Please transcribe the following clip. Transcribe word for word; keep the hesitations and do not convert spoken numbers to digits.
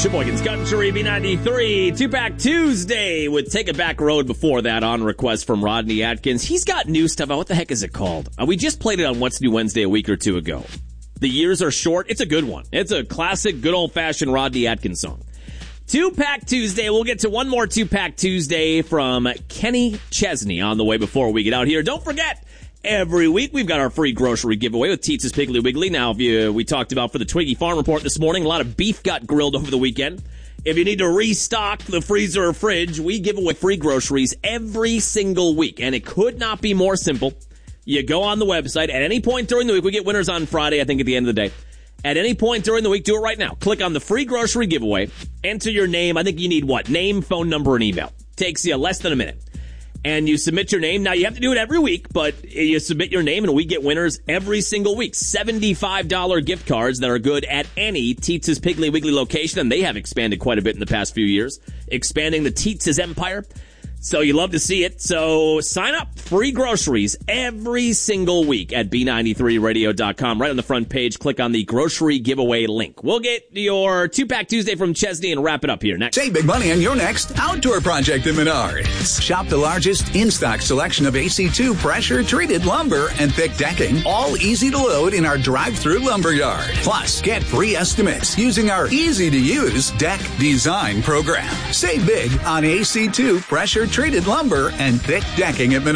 Sheboygan's Country, B ninety-three, Two-Pack Tuesday with Take It Back Road before that on request from Rodney Atkins. He's got new stuff. What the heck is it called? Uh, we just played it on What's New Wednesday a week or two ago. The Years Are Short. It's a good one. It's a classic, good old-fashioned Rodney Atkins song. Two-Pack Tuesday. We'll get to one more Two-Pack Tuesday from Kenny Chesney on the way before we get out here. Don't forget, every week we've got our free grocery giveaway with Teetz's Piggly Wiggly. Now, if you, we talked about for the Twiggy Farm Report this morning, a lot of beef got grilled over the weekend. If you need to restock the freezer or fridge, we give away free groceries every single week. And it could not be more simple. You go on the website at any point during the week. We get winners on Friday, I think, at the end of the day. At any point during the week, do it right now. Click on the free grocery giveaway. Enter your name. I think you need what? Name, phone number, and email. Takes you less than a minute. And you submit your name. Now, you have to do it every week, but you submit your name, and we get winners every single week. seventy-five dollars gift cards that are good at any Teetz's Piggly Wiggly location, and they have expanded quite a bit in the past few years, expanding the Teetz's empire. So you love to see it. So sign up. Free groceries every single week at B ninety-three radio dot com. Right on the front page, click on the grocery giveaway link. We'll get your Two-Pack Tuesday from Chesney and wrap it up here next. Save big money on your next outdoor project at Menards. Shop the largest in-stock selection of A C two pressure-treated lumber and thick decking, all easy to load in our drive-through lumber yard. Plus, get free estimates using our easy-to-use deck design program. Save big on A C two pressure-treated lumber and thick decking at Menards.